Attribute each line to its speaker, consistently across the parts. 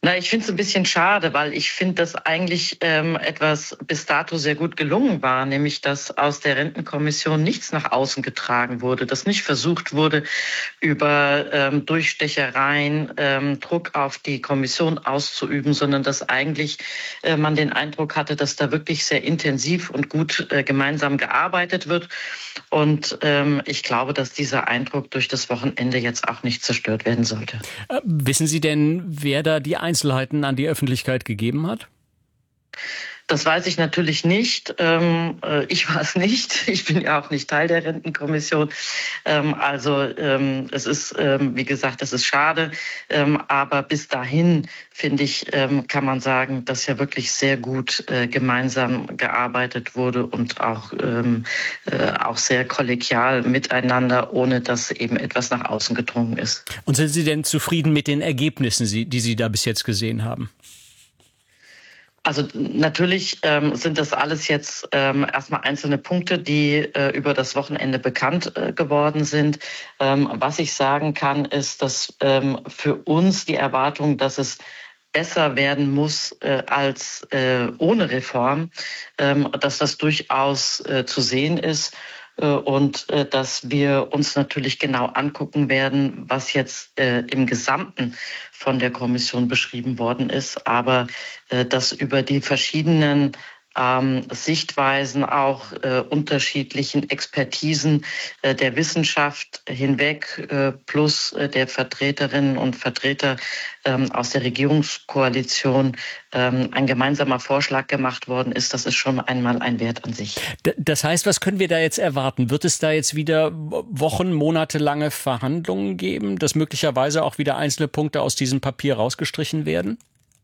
Speaker 1: Na, ich finde es ein bisschen schade, weil ich finde, dass eigentlich etwas bis dato sehr gut gelungen war, nämlich dass aus der Rentenkommission nichts nach außen getragen wurde, dass nicht versucht wurde, über Durchstechereien Druck auf die Kommission auszuüben, sondern dass eigentlich man den Eindruck hatte, dass da wirklich sehr intensiv und gut gemeinsam gearbeitet wird. Und ich glaube, dass dieser Eindruck durch das Wochenende jetzt auch nicht zerstört werden sollte.
Speaker 2: Wissen Sie denn, wer da die Einzelheiten an die Öffentlichkeit gegeben hat?
Speaker 1: Das weiß ich natürlich nicht. Ich war es nicht. Ich bin ja auch nicht Teil der Rentenkommission. Es ist, wie gesagt, es ist schade. Aber bis dahin, finde ich, kann man sagen, dass ja wirklich sehr gut gemeinsam gearbeitet wurde und auch sehr kollegial miteinander, ohne dass eben etwas nach außen gedrungen ist.
Speaker 2: Und sind Sie denn zufrieden mit den Ergebnissen, die Sie da bis jetzt gesehen haben?
Speaker 1: Also natürlich sind das alles jetzt erstmal einzelne Punkte, die über das Wochenende bekannt geworden sind. Was ich sagen kann, ist, dass für uns die Erwartung, dass es besser werden muss als ohne Reform, dass das durchaus zu sehen ist. Und dass wir uns natürlich genau angucken werden, was jetzt im Gesamten von der Kommission beschrieben worden ist, aber dass über die verschiedenen Sichtweisen, auch unterschiedlichen Expertisen der Wissenschaft hinweg, plus der Vertreterinnen und Vertreter aus der Regierungskoalition ein gemeinsamer Vorschlag gemacht worden ist. Das ist schon einmal ein Wert an sich.
Speaker 2: Das heißt, was können wir da jetzt erwarten? Wird es da jetzt wieder monatelange Verhandlungen geben, dass möglicherweise auch wieder einzelne Punkte aus diesem Papier rausgestrichen werden?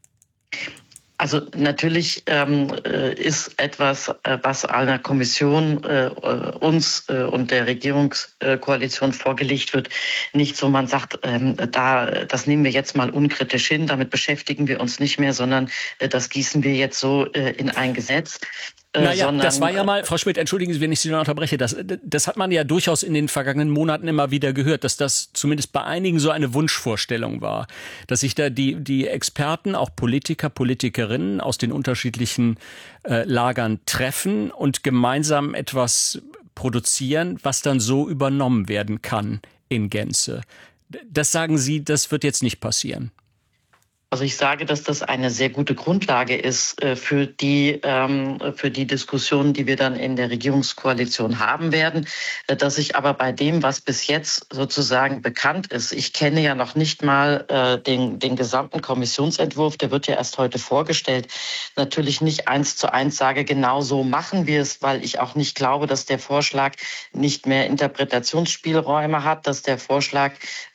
Speaker 1: Also natürlich ist etwas, was einer Kommission uns und der Regierungskoalition vorgelegt wird, nicht so, man sagt, das nehmen wir jetzt mal unkritisch hin, damit beschäftigen wir uns nicht mehr, sondern das gießen wir jetzt so in ein Gesetz.
Speaker 2: Naja, das war ja mal, Frau Schmidt, entschuldigen Sie, wenn ich Sie noch unterbreche, das hat man ja durchaus in den vergangenen Monaten immer wieder gehört, dass das zumindest bei einigen so eine Wunschvorstellung war, dass sich da die Experten, auch Politiker, Politikerinnen aus den unterschiedlichen Lagern treffen und gemeinsam etwas produzieren, was dann so übernommen werden kann in Gänze. Das sagen Sie, das wird jetzt nicht passieren.
Speaker 1: Also ich sage, dass das eine sehr gute Grundlage ist für die Diskussionen, die wir dann in der Regierungskoalition haben werden. Dass ich aber bei dem, was bis jetzt sozusagen bekannt ist, ich kenne ja noch nicht mal den gesamten Kommissionsentwurf, der wird ja erst heute vorgestellt, natürlich nicht 1:1 sage, genau so machen wir es, weil ich auch nicht glaube, dass der Vorschlag nicht mehr Interpretationsspielräume hat, dass der Vorschlag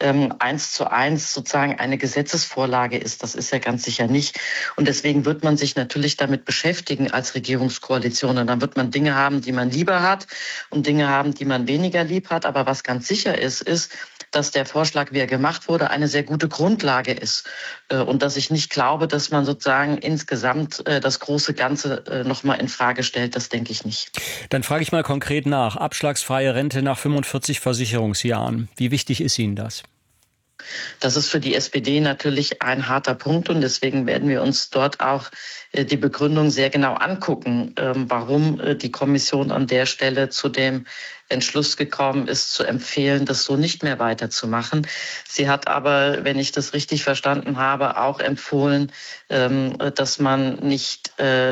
Speaker 1: 1:1 sozusagen eine Gesetzesvorlage ist. Das ist ja ganz sicher nicht. Und deswegen wird man sich natürlich damit beschäftigen als Regierungskoalition. Und dann wird man Dinge haben, die man lieber hat und Dinge haben, die man weniger lieb hat. Aber was ganz sicher ist, dass der Vorschlag, wie er gemacht wurde, eine sehr gute Grundlage ist. Und dass ich nicht glaube, dass man sozusagen insgesamt das große Ganze nochmal in Frage stellt. Das denke ich nicht.
Speaker 2: Dann frage ich mal konkret nach. Abschlagsfreie Rente nach 45 Versicherungsjahren. Wie wichtig ist Ihnen das?
Speaker 1: Das ist für die SPD natürlich ein harter Punkt und deswegen werden wir uns dort auch die Begründung sehr genau angucken, warum die Kommission an der Stelle zu dem Entschluss gekommen ist, zu empfehlen, das so nicht mehr weiterzumachen. Sie hat aber, wenn ich das richtig verstanden habe, auch empfohlen, dass man nicht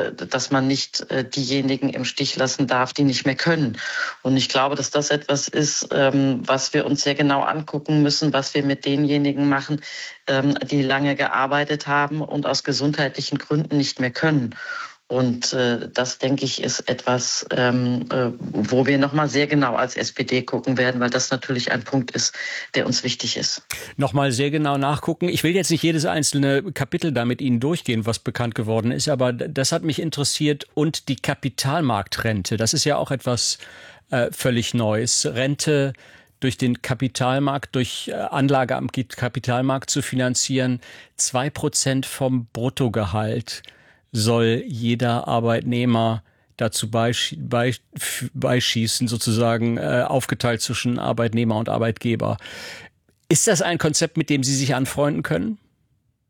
Speaker 1: diejenigen im Stich lassen darf, die nicht mehr können. Und ich glaube, dass das etwas ist, was wir uns sehr genau angucken müssen, was wir mit denjenigen machen, die lange gearbeitet haben und aus gesundheitlichen Gründen nicht mehr können. Und das, denke ich, ist etwas, wo wir nochmal sehr genau als SPD gucken werden, weil das natürlich ein Punkt ist, der uns wichtig ist.
Speaker 2: Nochmal sehr genau nachgucken. Ich will jetzt nicht jedes einzelne Kapitel da mit Ihnen durchgehen, was bekannt geworden ist, aber das hat mich interessiert. Und die Kapitalmarktrente, das ist ja auch etwas völlig Neues. Rente durch den Kapitalmarkt, durch Anlage am Kapitalmarkt zu finanzieren, 2% vom Bruttogehalt soll jeder Arbeitnehmer dazu beischießen, sozusagen aufgeteilt zwischen Arbeitnehmer und Arbeitgeber. Ist das ein Konzept, mit dem Sie sich anfreunden können?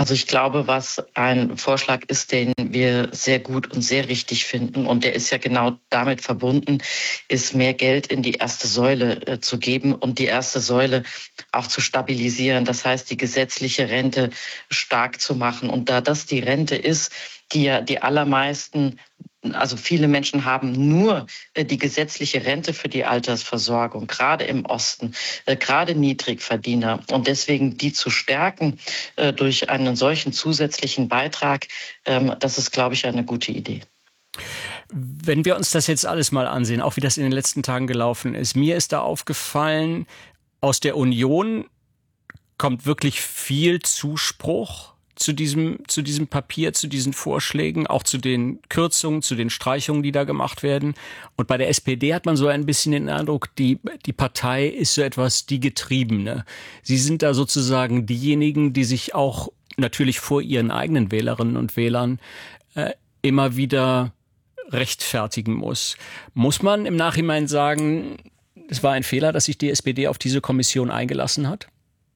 Speaker 1: Also ich glaube, was ein Vorschlag ist, den wir sehr gut und sehr richtig finden, und der ist ja genau damit verbunden, ist mehr Geld in die erste Säule zu geben und die erste Säule auch zu stabilisieren. Das heißt, die gesetzliche Rente stark zu machen. Und da das die Rente ist, die ja die allermeisten, also viele Menschen haben nur die gesetzliche Rente für die Altersversorgung, gerade im Osten, gerade Niedrigverdiener. Und deswegen die zu stärken durch einen solchen zusätzlichen Beitrag, das ist, glaube ich, eine gute Idee.
Speaker 2: Wenn wir uns das jetzt alles mal ansehen, auch wie das in den letzten Tagen gelaufen ist, mir ist da aufgefallen, aus der Union kommt wirklich viel Zuspruch zu diesem Papier, zu diesen Vorschlägen, auch zu den Kürzungen, zu den Streichungen, die da gemacht werden. Und bei der SPD hat man so ein bisschen den Eindruck, die Partei ist so etwas die Getriebene. Sie sind da sozusagen diejenigen, die sich auch natürlich vor ihren eigenen Wählerinnen und Wählern immer wieder rechtfertigen muss. Muss man im Nachhinein sagen, es war ein Fehler, dass sich die SPD auf diese Kommission eingelassen hat?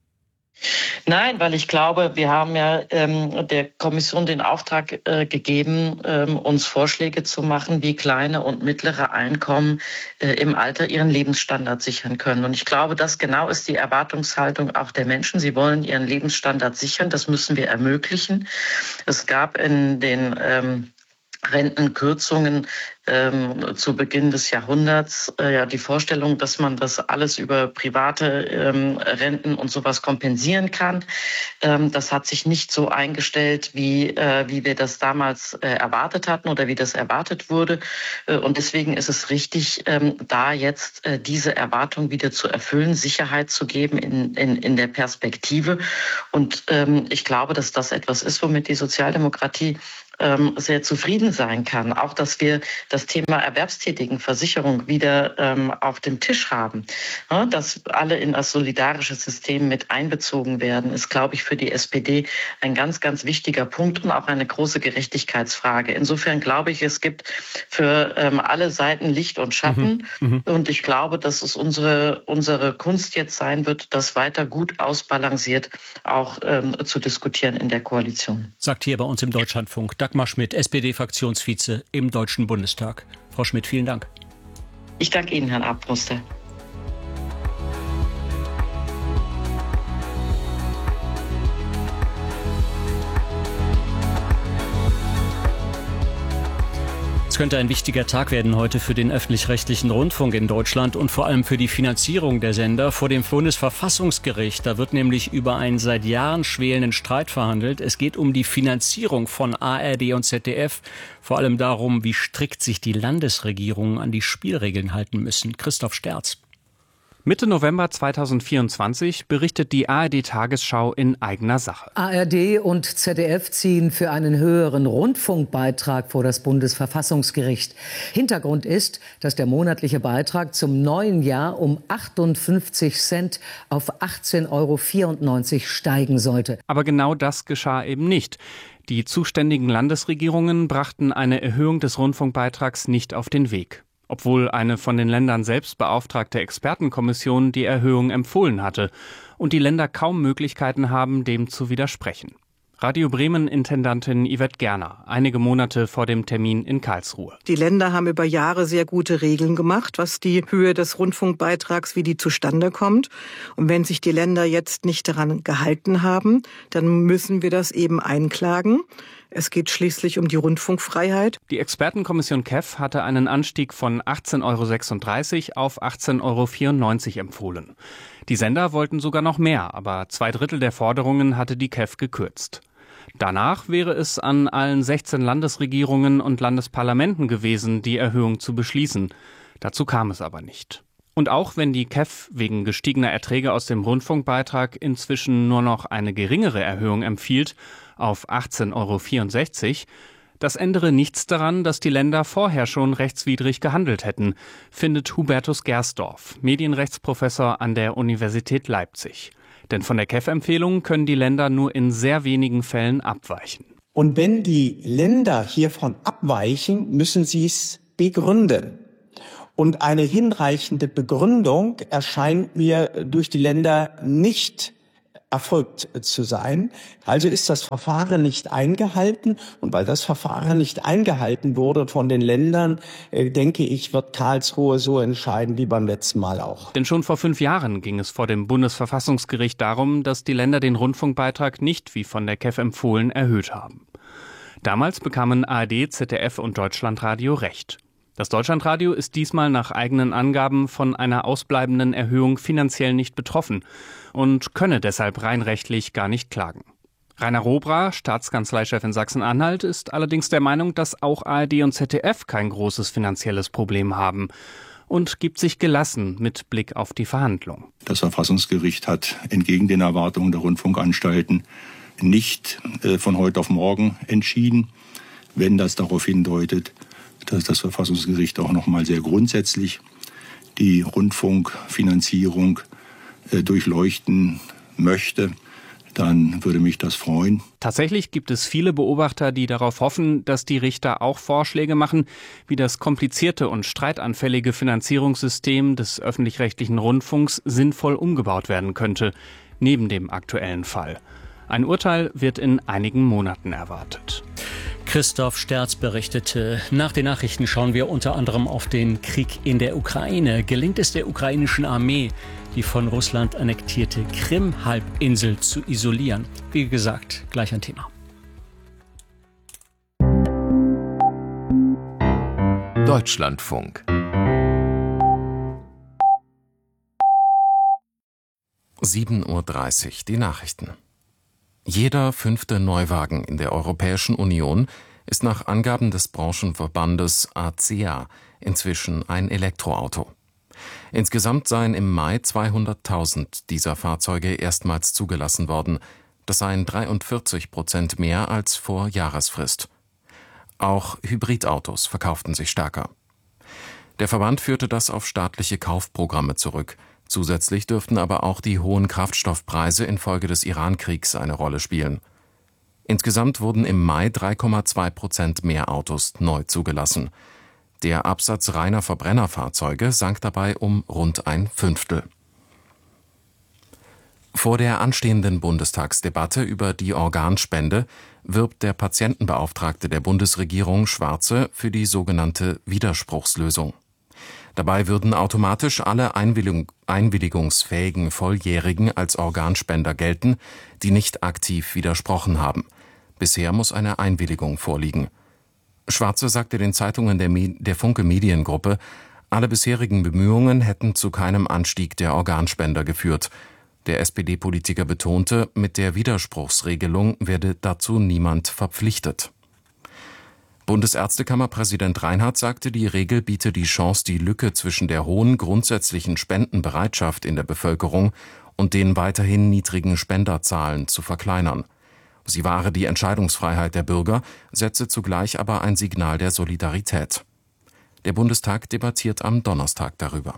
Speaker 1: Nein, weil ich glaube, wir haben ja der Kommission den Auftrag gegeben, uns Vorschläge zu machen, wie kleine und mittlere Einkommen im Alter ihren Lebensstandard sichern können. Und ich glaube, das genau ist die Erwartungshaltung auch der Menschen. Sie wollen ihren Lebensstandard sichern. Das müssen wir ermöglichen. Es gab in den Rentenkürzungen zu Beginn des Jahrhunderts die Vorstellung, dass man das alles über private Renten und sowas kompensieren kann. Das hat sich nicht so eingestellt, wie wir das damals erwartet hatten oder wie das erwartet wurde. Und deswegen ist es richtig, da jetzt diese Erwartung wieder zu erfüllen, Sicherheit zu geben in der Perspektive. Und ich glaube, dass das etwas ist, womit die Sozialdemokratie sehr zufrieden sein kann. Auch, dass wir das Thema Erwerbstätigenversicherung wieder auf dem Tisch haben. Ja, dass alle in das solidarische System mit einbezogen werden, ist, glaube ich, für die SPD ein ganz, ganz wichtiger Punkt und auch eine große Gerechtigkeitsfrage. Insofern glaube ich, es gibt für alle Seiten Licht und Schatten. Und ich glaube, dass es unsere Kunst jetzt sein wird, das weiter gut ausbalanciert auch zu diskutieren in der Koalition.
Speaker 2: Sagt hier bei uns im Deutschlandfunk Dagmar Schmidt, SPD-Fraktionsvize im Deutschen Bundestag. Frau Schmidt, vielen Dank.
Speaker 1: Ich danke Ihnen, Herrn Abruster.
Speaker 2: Es könnte ein wichtiger Tag werden heute für den öffentlich-rechtlichen Rundfunk in Deutschland und vor allem für die Finanzierung der Sender vor dem Bundesverfassungsgericht. Da wird nämlich über einen seit Jahren schwelenden Streit verhandelt. Es geht um die Finanzierung von ARD und ZDF, vor allem darum, wie strikt sich die Landesregierungen an die Spielregeln halten müssen. Christoph Sterz.
Speaker 3: Mitte November 2024 berichtet die ARD-Tagesschau in eigener Sache.
Speaker 4: ARD und ZDF ziehen für einen höheren Rundfunkbeitrag vor das Bundesverfassungsgericht. Hintergrund ist, dass der monatliche Beitrag zum neuen Jahr um 58 Cent auf 18,94 € steigen sollte.
Speaker 3: Aber genau das geschah eben nicht. Die zuständigen Landesregierungen brachten eine Erhöhung des Rundfunkbeitrags nicht auf den Weg, obwohl eine von den Ländern selbst beauftragte Expertenkommission die Erhöhung empfohlen hatte und die Länder kaum Möglichkeiten haben, dem zu widersprechen. Radio Bremen-Intendantin Yvette Gerner, einige Monate vor dem Termin in Karlsruhe.
Speaker 5: Die Länder haben über Jahre sehr gute Regeln gemacht, was die Höhe des Rundfunkbeitrags, wie die zustande kommt. Und wenn sich die Länder jetzt nicht daran gehalten haben, dann müssen wir das eben einklagen. Es geht schließlich um die Rundfunkfreiheit.
Speaker 3: Die Expertenkommission KEF hatte einen Anstieg von 18,36 € auf 18,94 € empfohlen. Die Sender wollten sogar noch mehr, aber 2/3 der Forderungen hatte die KEF gekürzt. Danach wäre es an allen 16 Landesregierungen und Landesparlamenten gewesen, die Erhöhung zu beschließen. Dazu kam es aber nicht. Und auch wenn die KEF wegen gestiegener Erträge aus dem Rundfunkbeitrag inzwischen nur noch eine geringere Erhöhung empfiehlt, auf 18,64 €, das ändere nichts daran, dass die Länder vorher schon rechtswidrig gehandelt hätten, findet Hubertus Gersdorf, Medienrechtsprofessor an der Universität Leipzig. Denn von der KEF-Empfehlung können die Länder nur in sehr wenigen Fällen abweichen.
Speaker 6: Und wenn die Länder hiervon abweichen, müssen sie es begründen. Und eine hinreichende Begründung erscheint mir durch die Länder nicht erfolgt zu sein. Also ist das Verfahren nicht eingehalten. Und weil das Verfahren nicht eingehalten wurde von den Ländern, denke ich, wird Karlsruhe so entscheiden wie beim letzten Mal auch.
Speaker 3: Denn schon vor 5 Jahren ging es vor dem Bundesverfassungsgericht darum, dass die Länder den Rundfunkbeitrag nicht, wie von der KEF empfohlen, erhöht haben. Damals bekamen ARD, ZDF und Deutschlandradio Recht. Das Deutschlandradio ist diesmal nach eigenen Angaben von einer ausbleibenden Erhöhung finanziell nicht betroffen und könne deshalb rein rechtlich gar nicht klagen. Rainer Robra, Staatskanzleichef in Sachsen-Anhalt, ist allerdings der Meinung, dass auch ARD und ZDF kein großes finanzielles Problem haben und gibt sich gelassen mit Blick auf die Verhandlung.
Speaker 7: Das Verfassungsgericht hat entgegen den Erwartungen der Rundfunkanstalten nicht von heute auf morgen entschieden, wenn das darauf hindeutet, dass das Verfassungsgericht auch noch mal sehr grundsätzlich die Rundfunkfinanzierung durchleuchten möchte, dann würde mich das freuen.
Speaker 3: Tatsächlich gibt es viele Beobachter, die darauf hoffen, dass die Richter auch Vorschläge machen, wie das komplizierte und streitanfällige Finanzierungssystem des öffentlich-rechtlichen Rundfunks sinnvoll umgebaut werden könnte, neben dem aktuellen Fall. Ein Urteil wird in einigen Monaten erwartet.
Speaker 2: Christoph Sterz berichtete. Nach den Nachrichten schauen wir unter anderem auf den Krieg in der Ukraine. Gelingt es der ukrainischen Armee, die von Russland annektierte Krim-Halbinsel zu isolieren? Wie gesagt, gleich ein Thema.
Speaker 8: Deutschlandfunk 7:30 Uhr, die Nachrichten. Jeder 5. Neuwagen in der Europäischen Union ist nach Angaben des Branchenverbandes ACEA inzwischen ein Elektroauto. Insgesamt seien im Mai 200.000 dieser Fahrzeuge erstmals zugelassen worden. Das seien 43% mehr als vor Jahresfrist. Auch Hybridautos verkauften sich stärker. Der Verband führte das auf staatliche Kaufprogramme zurück. Zusätzlich dürften aber auch die hohen Kraftstoffpreise infolge des Iran-Kriegs eine Rolle spielen. Insgesamt wurden im Mai 3,2% mehr Autos neu zugelassen. Der Absatz reiner Verbrennerfahrzeuge sank dabei um rund ein Fünftel. Vor der anstehenden Bundestagsdebatte über die Organspende wirbt der Patientenbeauftragte der Bundesregierung Schwarze für die sogenannte Widerspruchslösung. Dabei würden automatisch alle einwilligungsfähigen Volljährigen als Organspender gelten, die nicht aktiv widersprochen haben. Bisher muss eine Einwilligung vorliegen. Schwarze sagte den Zeitungen der Funke Mediengruppe, alle bisherigen Bemühungen hätten zu keinem Anstieg der Organspender geführt. Der SPD-Politiker betonte, mit der Widerspruchsregelung werde dazu niemand verpflichtet. Bundesärztekammerpräsident Reinhardt sagte, die Regel biete die Chance, die Lücke zwischen der hohen grundsätzlichen Spendenbereitschaft in der Bevölkerung und den weiterhin niedrigen Spenderzahlen zu verkleinern. Sie wahre die Entscheidungsfreiheit der Bürger, setze zugleich aber ein Signal der Solidarität. Der Bundestag debattiert am Donnerstag darüber.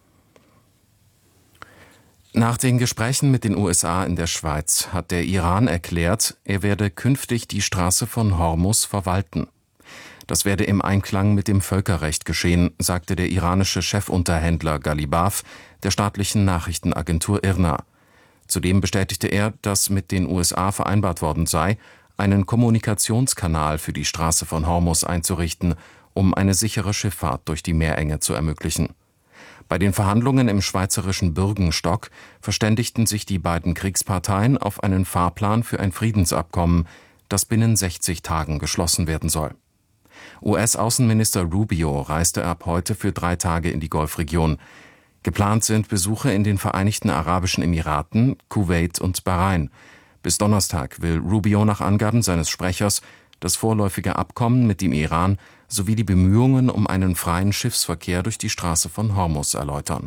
Speaker 8: Nach den Gesprächen mit den USA in der Schweiz hat der Iran erklärt, er werde künftig die Straße von Hormuz verwalten. Das werde im Einklang mit dem Völkerrecht geschehen, sagte der iranische Chefunterhändler Ghalibaf der staatlichen Nachrichtenagentur IRNA. Zudem bestätigte er, dass mit den USA vereinbart worden sei, einen Kommunikationskanal für die Straße von Hormuz einzurichten, um eine sichere Schifffahrt durch die Meerenge zu ermöglichen. Bei den Verhandlungen im schweizerischen Bürgenstock verständigten sich die beiden Kriegsparteien auf einen Fahrplan für ein Friedensabkommen, das binnen 60 Tagen geschlossen werden soll. US-Außenminister Rubio reiste ab heute für 3 Tage in die Golfregion. Geplant sind Besuche in den Vereinigten Arabischen Emiraten, Kuwait und Bahrain. Bis Donnerstag will Rubio nach Angaben seines Sprechers das vorläufige Abkommen mit dem Iran sowie die Bemühungen um einen freien Schiffsverkehr durch die Straße von Hormuz erläutern.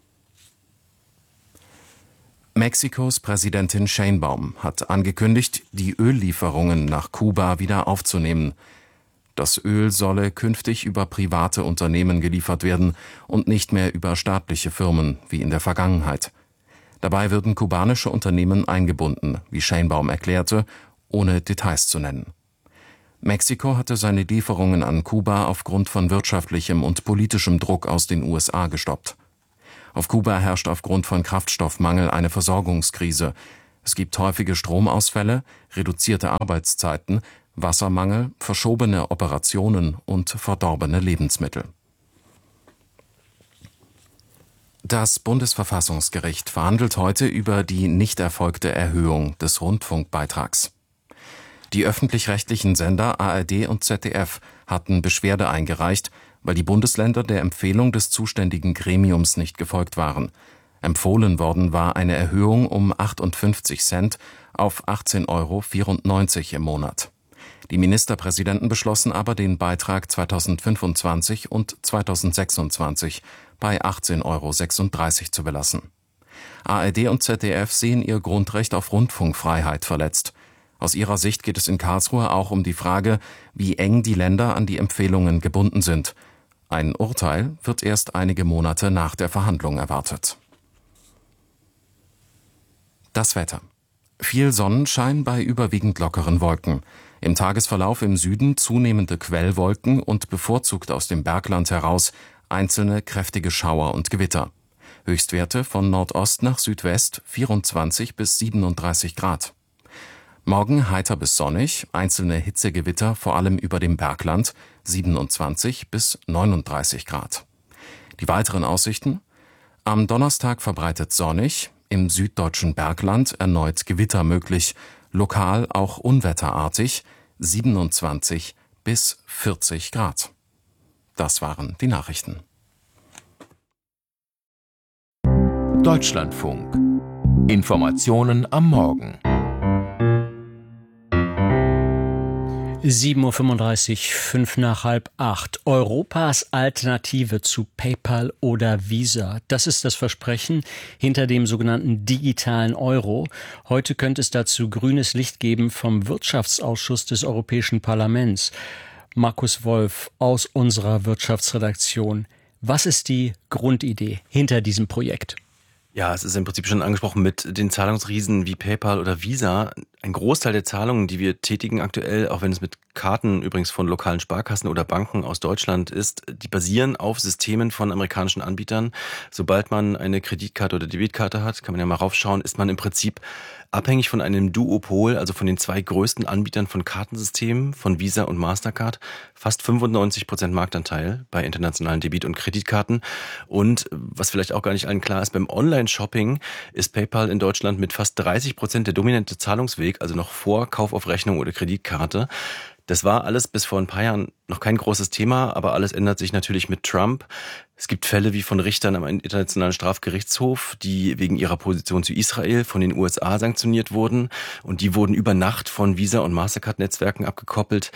Speaker 8: Mexikos Präsidentin Sheinbaum hat angekündigt, die Öllieferungen nach Kuba wieder aufzunehmen. Das Öl solle künftig über private Unternehmen geliefert werden und nicht mehr über staatliche Firmen wie in der Vergangenheit. Dabei würden kubanische Unternehmen eingebunden, wie Sheinbaum erklärte, ohne Details zu nennen. Mexiko hatte seine Lieferungen an Kuba aufgrund von wirtschaftlichem und politischem Druck aus den USA gestoppt. Auf Kuba herrscht aufgrund von Kraftstoffmangel eine Versorgungskrise. Es gibt häufige Stromausfälle, reduzierte Arbeitszeiten, Wassermangel, verschobene Operationen und verdorbene Lebensmittel. Das Bundesverfassungsgericht verhandelt heute über die nicht erfolgte Erhöhung des Rundfunkbeitrags. Die öffentlich-rechtlichen Sender ARD und ZDF hatten Beschwerde eingereicht, weil die Bundesländer der Empfehlung des zuständigen Gremiums nicht gefolgt waren. Empfohlen worden war eine Erhöhung um 58 Cent auf 18,94 € im Monat. Die Ministerpräsidenten beschlossen aber, den Beitrag 2025 und 2026 bei 18,36 € zu belassen. ARD und ZDF sehen ihr Grundrecht auf Rundfunkfreiheit verletzt. Aus ihrer Sicht geht es in Karlsruhe auch um die Frage, wie eng die Länder an die Empfehlungen gebunden sind. Ein Urteil wird erst einige Monate nach der Verhandlung erwartet. Das Wetter. Viel Sonnenschein bei überwiegend lockeren Wolken. Im Tagesverlauf im Süden zunehmende Quellwolken und bevorzugt aus dem Bergland heraus einzelne kräftige Schauer und Gewitter. Höchstwerte von Nordost nach Südwest 24 bis 37 Grad. Morgen heiter bis sonnig, einzelne Hitzegewitter vor allem über dem Bergland 27 bis 39 Grad. Die weiteren Aussichten: Am Donnerstag verbreitet sonnig, im süddeutschen Bergland erneut Gewitter möglich, lokal auch unwetterartig 27 bis 40 Grad. Das waren die Nachrichten.
Speaker 9: Deutschlandfunk. Informationen am Morgen.
Speaker 2: 7:35 Uhr, 7:55. Europas Alternative zu PayPal oder Visa. Das ist das Versprechen hinter dem sogenannten digitalen Euro. Heute könnte es dazu grünes Licht geben vom Wirtschaftsausschuss des Europäischen Parlaments. Markus Wolf aus unserer Wirtschaftsredaktion. Was ist die Grundidee hinter diesem Projekt?
Speaker 10: Ja, es ist im Prinzip schon angesprochen mit den Zahlungsriesen wie PayPal oder Visa. Ein Großteil der Zahlungen, die wir tätigen aktuell, auch wenn es mit Karten übrigens von lokalen Sparkassen oder Banken aus Deutschland ist, die basieren auf Systemen von amerikanischen Anbietern. Sobald man eine Kreditkarte oder Debitkarte hat, kann man ja mal raufschauen, ist man im Prinzip abhängig von einem Duopol, also von den zwei größten Anbietern von Kartensystemen, von Visa und Mastercard. Fast 95% Marktanteil bei internationalen Debit- und Kreditkarten. Und was vielleicht auch gar nicht allen klar ist, beim Online-Shopping ist PayPal in Deutschland mit fast 30% der dominante Zahlungsweg, also noch vor Kauf auf Rechnung oder Kreditkarte. Das war alles bis vor ein paar Jahren noch kein großes Thema, aber alles ändert sich natürlich mit Trump. Es gibt Fälle wie von Richtern am Internationalen Strafgerichtshof, die wegen ihrer Position zu Israel von den USA sanktioniert wurden. Und die wurden über Nacht von Visa- und Mastercard-Netzwerken abgekoppelt.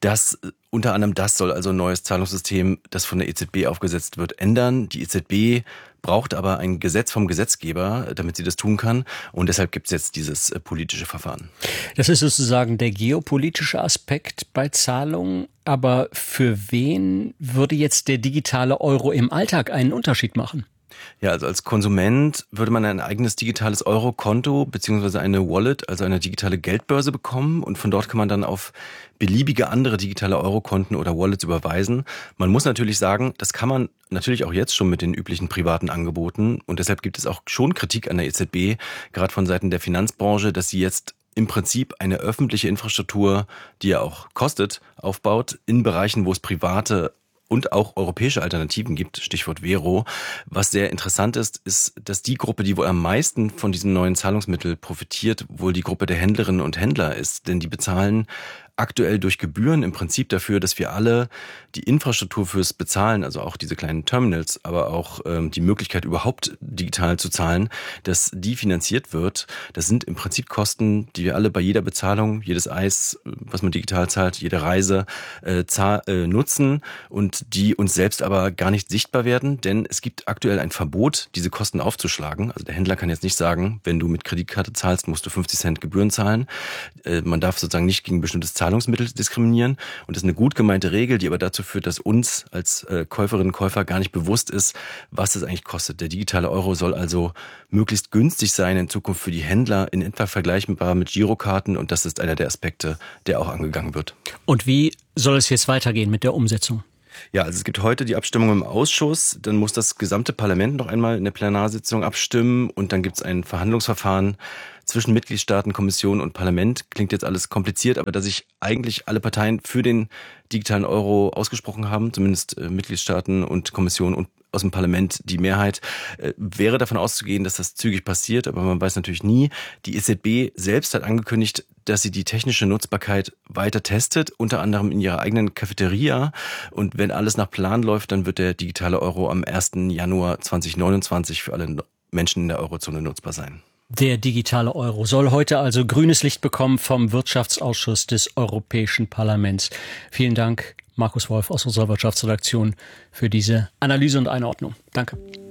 Speaker 10: Unter anderem das soll also ein neues Zahlungssystem, das von der EZB aufgesetzt wird, ändern. Die EZB braucht aber ein Gesetz vom Gesetzgeber, damit sie das tun kann. Und deshalb gibt es jetzt dieses politische Verfahren.
Speaker 2: Das ist sozusagen der geopolitische Aspekt bei Zahlungen. Aber für wen würde jetzt der digitale Euro im Alltag einen Unterschied machen?
Speaker 10: Ja, also als Konsument würde man ein eigenes digitales Euro-Konto bzw. eine Wallet, also eine digitale Geldbörse bekommen und von dort kann man dann auf beliebige andere digitale Euro-Konten oder Wallets überweisen. Man muss natürlich sagen, das kann man natürlich auch jetzt schon mit den üblichen privaten Angeboten und deshalb gibt es auch schon Kritik an der EZB, gerade von Seiten der Finanzbranche, dass sie jetzt im Prinzip eine öffentliche Infrastruktur, die ja auch kostet, aufbaut in Bereichen, wo es private und auch europäische Alternativen gibt, Stichwort Vero. Was sehr interessant ist, dass die Gruppe, die wohl am meisten von diesem neuen Zahlungsmittel profitiert, wohl die Gruppe der Händlerinnen und Händler ist. Denn die bezahlen aktuell durch Gebühren im Prinzip dafür, dass wir alle die Infrastruktur fürs Bezahlen, also auch diese kleinen Terminals, aber auch die Möglichkeit überhaupt digital zu zahlen, dass die finanziert wird. Das sind im Prinzip Kosten, die wir alle bei jeder Bezahlung, jedes Eis, was man digital zahlt, jede Reise nutzen und die uns selbst aber gar nicht sichtbar werden, denn es gibt aktuell ein Verbot, diese Kosten aufzuschlagen. Also der Händler kann jetzt nicht sagen, wenn du mit Kreditkarte zahlst, musst du 50 Cent Gebühren zahlen. Man darf sozusagen nicht gegen bestimmtes Zahlungsmittel diskriminieren und das ist eine gut gemeinte Regel, die aber dazu führt, dass uns als Käuferinnen und Käufer gar nicht bewusst ist, was das eigentlich kostet. Der digitale Euro soll also möglichst günstig sein in Zukunft für die Händler, in etwa vergleichbar mit Girokarten und das ist einer der Aspekte, der auch angegangen wird.
Speaker 2: Und wie soll es jetzt weitergehen mit der Umsetzung?
Speaker 10: Ja, also es gibt heute die Abstimmung im Ausschuss, dann muss das gesamte Parlament noch einmal in der Plenarsitzung abstimmen und dann gibt es ein Verhandlungsverfahren zwischen Mitgliedstaaten, Kommission und Parlament. Klingt jetzt alles kompliziert, aber dass sich eigentlich alle Parteien für den digitalen Euro ausgesprochen haben, zumindest Mitgliedstaaten und Kommission und aus dem Parlament die Mehrheit, wäre davon auszugehen, dass das zügig passiert, aber man weiß natürlich nie. Die EZB selbst hat angekündigt, dass sie die technische Nutzbarkeit weiter testet, unter anderem in ihrer eigenen Cafeteria. Und wenn alles nach Plan läuft, dann wird der digitale Euro am 1. Januar 2029 für alle Menschen in der Eurozone nutzbar sein.
Speaker 2: Der digitale Euro soll heute also grünes Licht bekommen vom Wirtschaftsausschuss des Europäischen Parlaments. Vielen Dank, Markus Wolf aus unserer Wirtschaftsredaktion, für diese Analyse und Einordnung. Danke.